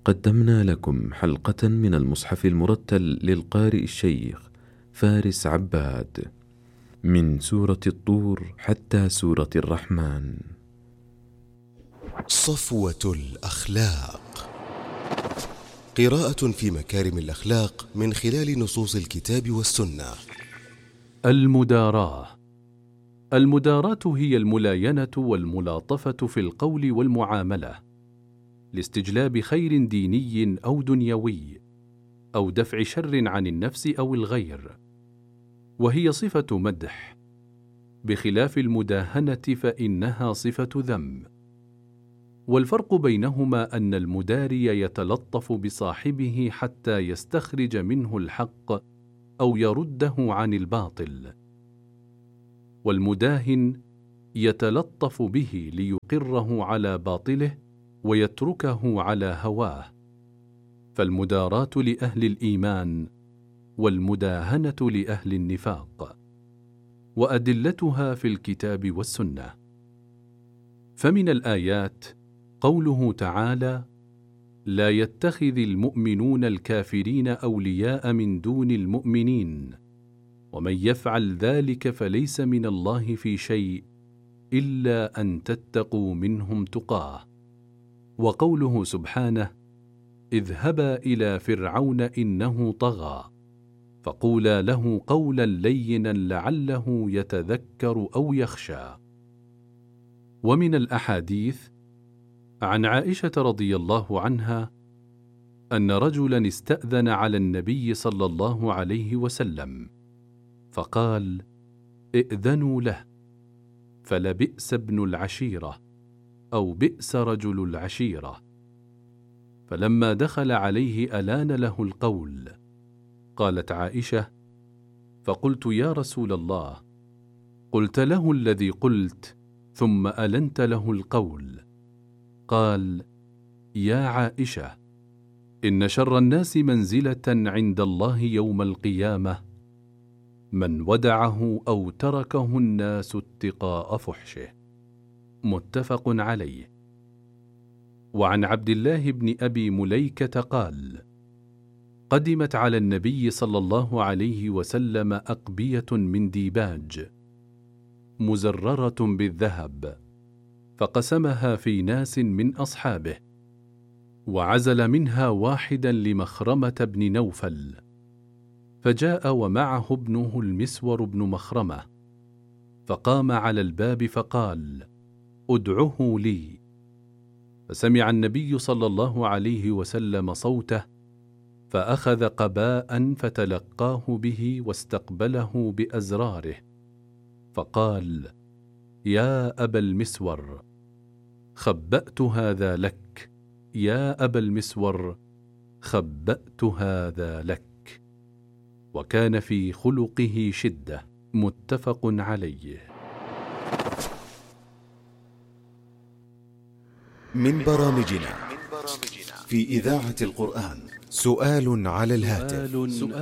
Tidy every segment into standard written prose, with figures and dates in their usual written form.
قدمنا لكم حلقة من المصحف المرتل للقارئ الشيخ فارس عباد من سورة الطور حتى سورة الرحمن. صفوة الأخلاق، قراءة في مكارم الأخلاق من خلال نصوص الكتاب والسنة. المداراة هي الملاينة والملاطفة في القول والمعاملة لاستجلاب خير ديني أو دنيوي أو دفع شر عن النفس أو الغير، وهي صفة مدح، بخلاف المداهنة فإنها صفة ذم. والفرق بينهما أن المداري يتلطف بصاحبه حتى يستخرج منه الحق أو يرده عن الباطل، والمداهن يتلطف به ليقره على باطله ويتركه على هواه. فالمداراة لأهل الإيمان والمداهنة لأهل النفاق، وأدلتها في الكتاب والسنة. فمن الآيات قوله تعالى: لا يتخذ المؤمنون الكافرين أولياء من دون المؤمنين ومن يفعل ذلك فليس من الله في شيء إلا أن تتقوا منهم تقاه. وقوله سبحانه: اذهبا إلى فرعون إنه طغى فقولا له قولا لينا لعله يتذكر أو يخشى. ومن الأحاديث عن عائشة رضي الله عنها أن رجلا استأذن على النبي صلى الله عليه وسلم فقال: ائذنوا له، فلبئس ابن العشيرة أو بئس رجل العشيرة. فلما دخل عليه ألان له القول. قالت عائشة: فقلت يا رسول الله، قلت له الذي قلت ثم ألنت له القول. قال: يا عائشة، إن شر الناس منزلة عند الله يوم القيامة من ودعه أو تركه الناس اتقاء فحشه. متفق عليه. وعن عبد الله بن أبي مليكة قال: قدمت على النبي صلى الله عليه وسلم أقبية من ديباج مزررة بالذهب، فقسمها في ناس من أصحابه، وعزل منها واحدا لمخرمة بن نوفل، فجاء ومعه ابنه المسور بن مخرمة، فقام على الباب فقال: ادعه لي. فسمع النبي صلى الله عليه وسلم صوته، فأخذ قباء فتلقاه به واستقبله بأزراره، فقال: يا أبا المسور، خبأت هذا لك، يا أبا المسور، خبأت هذا لك. وكان في خلقه شدة. متفق عليه. من برامجنا في إذاعة القرآن سؤال على الهاتف.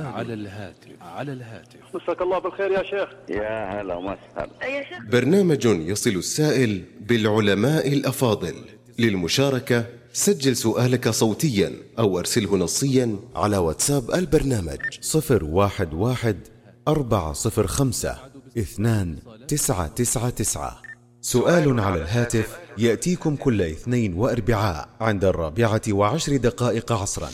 مساك الله بالخير يا شيخ. يا هلا وسهلا. برنامج يصل السائل بالعلماء الأفاضل. للمشاركة سجل سؤالك صوتيا أو أرسله نصيا على واتساب البرنامج 011-405-2999. سؤال على الهاتف يأتيكم كل اثنين وأربعاء عند 14:10 عصرا.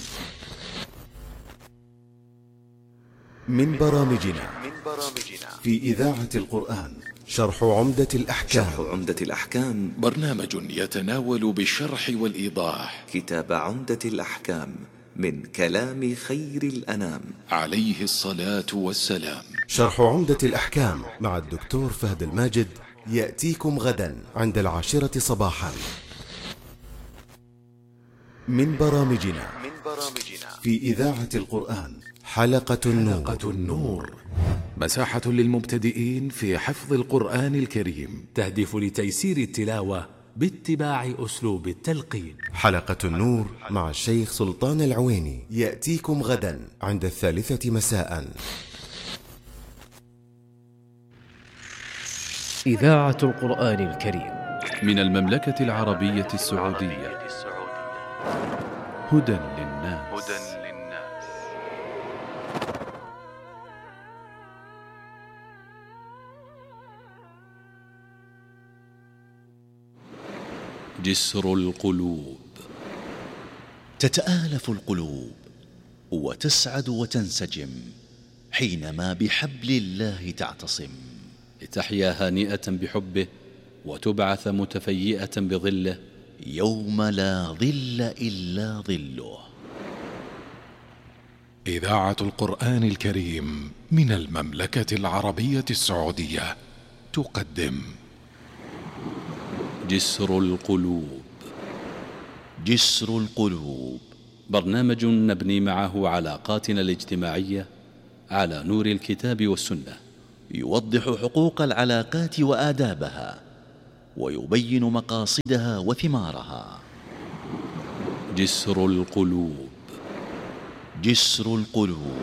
من برامجنا في إذاعة القرآن شرح عمدة الأحكام. برنامج يتناول بالشرح والإيضاح كتاب عمدة الأحكام من كلام خير الأنام عليه الصلاة والسلام. شرح عمدة الأحكام مع الدكتور فهد الماجد يأتيكم غدا عند 10 صباحا. من برامجنا في إذاعة القرآن حلقة النور. مساحة للمبتدئين في حفظ القرآن الكريم، تهدف لتيسير التلاوة باتباع أسلوب التلقين. حلقة النور مع الشيخ سلطان العويني يأتيكم غدا عند 3 مساء. إذاعة القرآن الكريم من المملكة العربية السعودية. هدى للناس. جسر القلوب. تتآلف القلوب وتسعد وتنسجم حينما بحبل الله تعتصم، لتحيا هانئة بحبه وتبعث متفيئة بظله يوم لا ظل إلا ظله. إذاعة القرآن الكريم من المملكة العربية السعودية تقدم جسر القلوب. جسر القلوب، برنامج نبني معه علاقاتنا الاجتماعية على نور الكتاب والسنة، يوضح حقوق العلاقات وآدابها، ويبين مقاصدها وثمارها. جسر القلوب. جسر القلوب.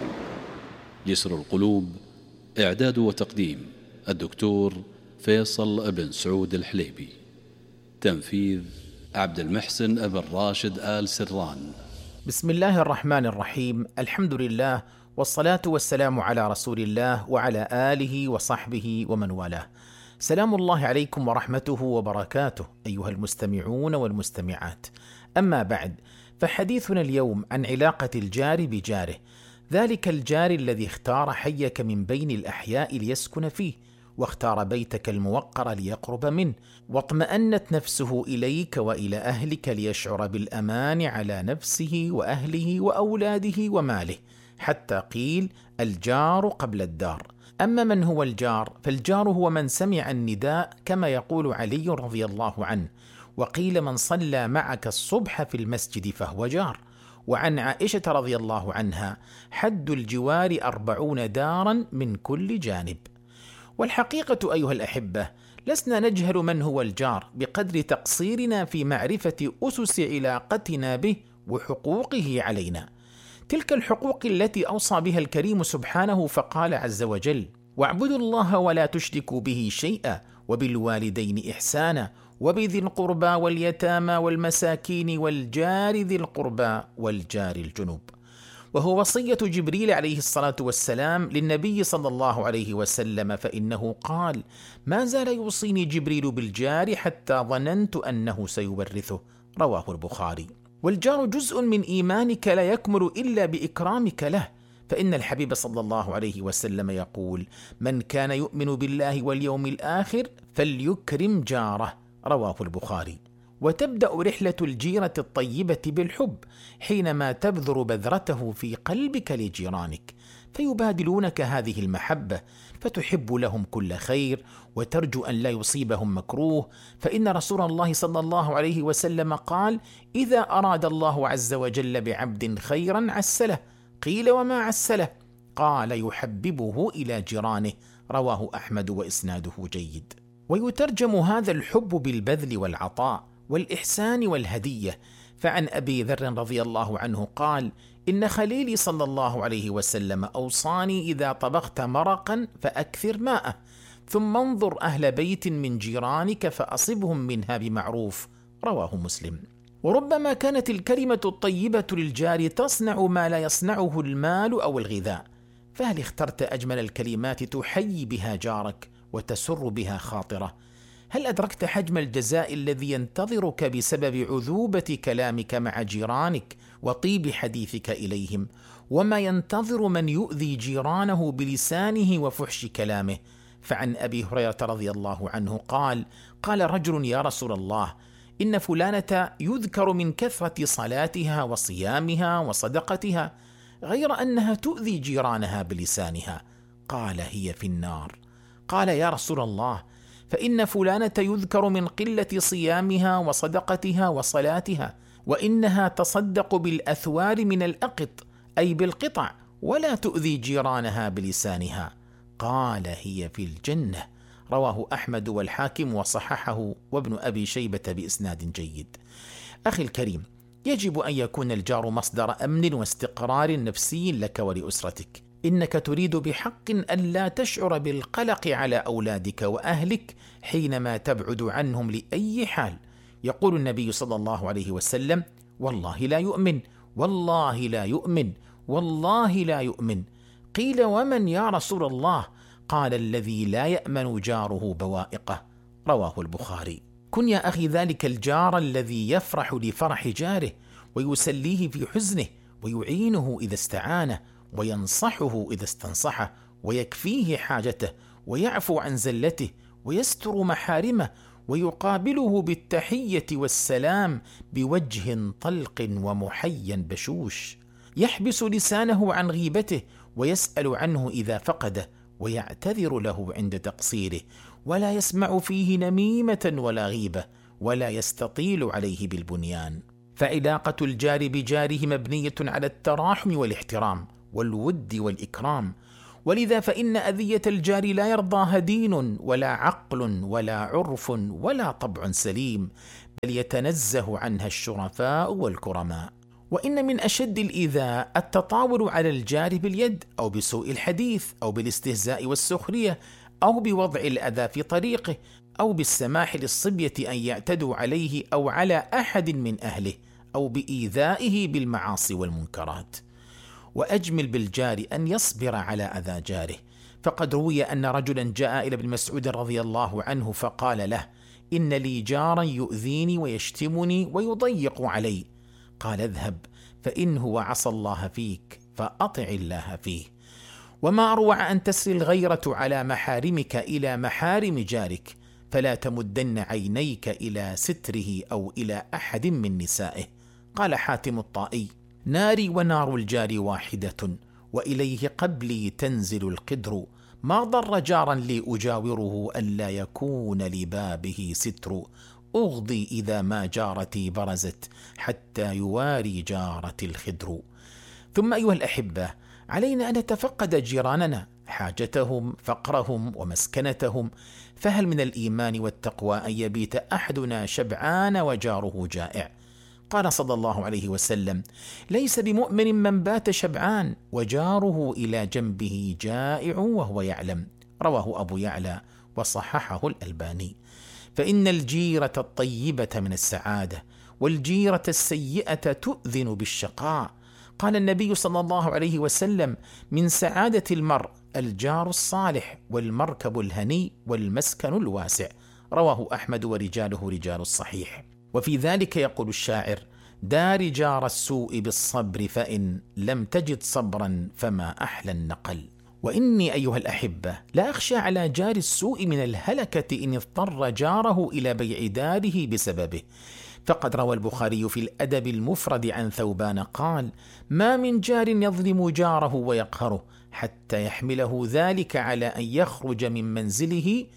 جسر القلوب، إعداد وتقديم الدكتور فيصل بن سعود الحليبي، تنفيذ عبد المحسن أبن راشد آل سران. بسم الله الرحمن الرحيم، الحمد لله والصلاة والسلام على رسول الله وعلى آله وصحبه ومن والاه. سلام الله عليكم ورحمته وبركاته أيها المستمعون والمستمعات. أما بعد، فحديثنا اليوم عن علاقة الجار بجاره، ذلك الجار الذي اختار حيك من بين الأحياء ليسكن فيه، واختار بيتك الموقر ليقرب منه، واطمأنت نفسه إليك وإلى أهلك ليشعر بالأمان على نفسه وأهله وأولاده وماله، حتى قيل الجار قبل الدار. أما من هو الجار؟ فالجار هو من سمع النداء كما يقول علي رضي الله عنه، وقيل من صلى معك الصبح في المسجد فهو جار. وعن عائشة رضي الله عنها: حد الجوار 40 دارا من كل جانب. والحقيقة أيها الأحبة، لسنا نجهل من هو الجار بقدر تقصيرنا في معرفة أسس علاقتنا به وحقوقه علينا. تلك الحقوق التي أوصى بها الكريم سبحانه، فقال عز وجل: واعبدوا الله ولا تشركوا به شيئا وبالوالدين إحسانا وبذي القربى واليتامى والمساكين والجار ذي القربى والجار الجنوب. وهو وصية جبريل عليه الصلاة والسلام للنبي صلى الله عليه وسلم، فإنه قال: ما زال يوصيني جبريل بالجار حتى ظننت أنه سيورثه، رواه البخاري. والجار جزء من إيمانك لا يكمل إلا بإكرامك له، فإن الحبيب صلى الله عليه وسلم يقول: من كان يؤمن بالله واليوم الآخر فليكرم جاره، رواه البخاري. وتبدأ رحلة الجيرة الطيبة بالحب حينما تبذر بذرته في قلبك لجيرانك، فيبادلونك هذه المحبة، فتحب لهم كل خير وترجو أن لا يصيبهم مكروه. فإن رسول الله صلى الله عليه وسلم قال: إذا أراد الله عز وجل بعبد خيرا عسله. قيل: وما عسله؟ قال: يحببه إلى جيرانه، رواه أحمد وإسناده جيد. ويترجم هذا الحب بالبذل والعطاء والإحسان والهدية. فعن أبي ذر رضي الله عنه قال: إن خليلي صلى الله عليه وسلم أوصاني إذا طبخت مرقا فأكثر ماءه، ثم انظر أهل بيت من جيرانك فأصبهم منها بمعروف، رواه مسلم. وربما كانت الكلمة الطيبة للجار تصنع ما لا يصنعه المال أو الغذاء، فهل اخترت أجمل الكلمات تحيي بها جارك وتسر بها خاطره؟ هل أدركت حجم الجزاء الذي ينتظرك بسبب عذوبة كلامك مع جيرانك وطيب حديثك إليهم، وما ينتظر من يؤذي جيرانه بلسانه وفحش كلامه؟ فعن أبي هريرة رضي الله عنه قال: قال رجل: يا رسول الله، إن فلانة يذكر من كثرة صلاتها وصيامها وصدقتها، غير أنها تؤذي جيرانها بلسانها. قال: هي في النار. قال: يا رسول الله، فإن فلانة يذكر من قلة صيامها وصدقتها وصلاتها، وإنها تصدق بالأثوار من الأقط، أي بالقطع، ولا تؤذي جيرانها بلسانها. قال: هي في الجنة، رواه أحمد والحاكم وصححه وابن أبي شيبة بإسناد جيد. أخي الكريم، يجب أن يكون الجار مصدر أمن واستقرار نفسي لك ولأسرتك. إنك تريد بحق أن لا تشعر بالقلق على أولادك وأهلك حينما تبعد عنهم لأي حال. يقول النبي صلى الله عليه وسلم: والله لا يؤمن، والله لا يؤمن، والله لا يؤمن. قيل: ومن يا رسول الله؟ قال: الذي لا يأمن جاره بوائقه. رواه البخاري. كن يا أخي ذلك الجار الذي يفرح لفرح جاره، ويسليه في حزنه، ويعينه إذا استعانه، وينصحه إذا استنصحه، ويكفيه حاجته، ويعفو عن زلته، ويستر محارمه، ويقابله بالتحية والسلام بوجه طلق ومحيا بشوش، يحبس لسانه عن غيبته، ويسأل عنه إذا فقده، ويعتذر له عند تقصيره، ولا يسمع فيه نميمة ولا غيبة، ولا يستطيل عليه بالبنيان. فعلاقة الجار بجاره مبنية على التراحم والاحترام والود والإكرام، ولذا فإن أذية الجار لا يرضاها دين ولا عقل ولا عرف ولا طبع سليم، بل يتنزه عنها الشرفاء والكرماء. وإن من أشد الإيذاء التطاول على الجار باليد، أو بسوء الحديث، أو بالاستهزاء والسخرية، أو بوضع الأذى في طريقه، أو بالسماح للصبية أن يعتدوا عليه أو على أحد من أهله، أو بإيذائه بالمعاصي والمنكرات. وأجمل بالجار أن يصبر على أذى جاره، فقد روي أن رجلا جاء إلى ابن مسعود رضي الله عنه فقال له: إن لي جارا يؤذيني ويشتمني ويضيق علي. قال: اذهب فإنه عصى الله فيك فأطع الله فيه. وما أروع أن تسري الغيرة على محارمك إلى محارم جارك، فلا تمدن عينيك إلى ستره أو إلى أحد من نسائه. قال حاتم الطائي: ناري ونار الجار واحدة، وإليه قبلي تنزل القدر، ما ضر جارا لي أجاوره ألا يكون لبابه ستر، أغضي إذا ما جارتي برزت حتى يواري جارتي الخدر. ثم أيها الأحبة، علينا أن نتفقد جيراننا، حاجتهم، فقرهم، ومسكنتهم. فهل من الإيمان والتقوى أن يبيت أحدنا شبعان وجاره جائع؟ قال صلى الله عليه وسلم: ليس بمؤمن من بات شبعان وجاره إلى جنبه جائع وهو يعلم. رواه أبو يعلى وصححه الألباني. فإن الجيرة الطيبة من السعادة، والجيرة السيئة تؤذن بالشقاء. قال النبي صلى الله عليه وسلم: من سعادة المرء الجار الصالح، والمركب الهني، والمسكن الواسع. رواه أحمد ورجاله رجال الصحيح. وفي ذلك يقول الشاعر: دار جار السوء بالصبر، فإن لم تجد صبرا فما أحلى النقل. وإني أيها الأحبة لا أخشى على جار السوء من الهلكة إن اضطر جاره إلى بيع داره بسببه. فقد روى البخاري في الأدب المفرد عن ثوبان قال: ما من جار يظلم جاره ويقهره حتى يحمله ذلك على أن يخرج من منزله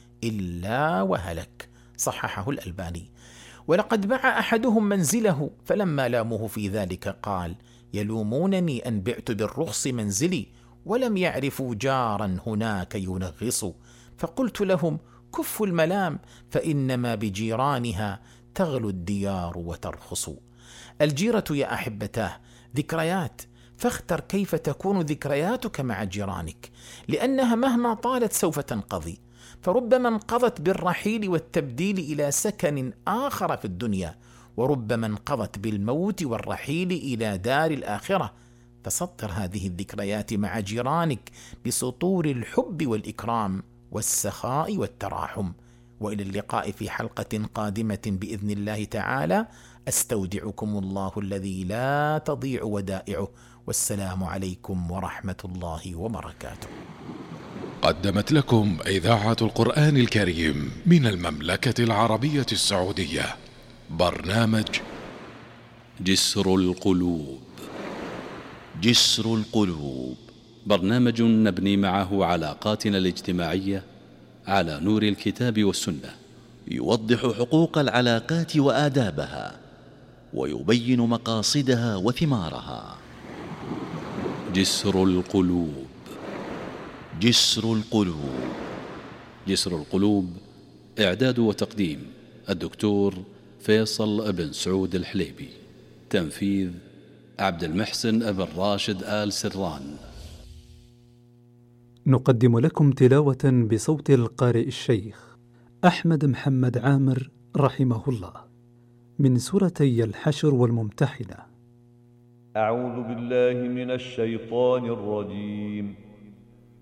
إلا وهلك. صححه الألباني. ولقد باع أحدهم منزله، فلما لاموه في ذلك قال: يلومونني أن بعت بالرخص منزلي، ولم يعرفوا جارا هناك ينغص. فقلت لهم: كفوا الملام، فإنما بجيرانها تغلو الديار وترخص. الجيرة يا أحبتاه ذكريات، فاختر كيف تكون ذكرياتك مع جيرانك، لأنها مهما طالت سوف تنقضي، فربما انقضت بالرحيل والتبديل إلى سكن آخر في الدنيا، وربما انقضت بالموت والرحيل إلى دار الآخرة. فسطر هذه الذكريات مع جيرانك بسطور الحب والإكرام والسخاء والتراحم. وإلى اللقاء في حلقة قادمة بإذن الله تعالى. أستودعكم الله الذي لا تضيع ودائعه، والسلام عليكم ورحمة الله وبركاته. قدمت لكم إذاعة القرآن الكريم من المملكة العربية السعودية برنامج جسر القلوب. جسر القلوب، برنامج نبني معه علاقاتنا الاجتماعية على نور الكتاب والسنة، يوضح حقوق العلاقات وآدابها، ويبين مقاصدها وثمارها. جسر القلوب. جسر القلوب. جسر القلوب، إعداد وتقديم الدكتور فيصل بن سعود الحليبي، تنفيذ عبد المحسن بن راشد آل سران. نقدم لكم تلاوة بصوت القارئ الشيخ أحمد محمد عامر رحمه الله من سورتي الحشر والممتحنة. أعوذ بالله من الشيطان الرجيم.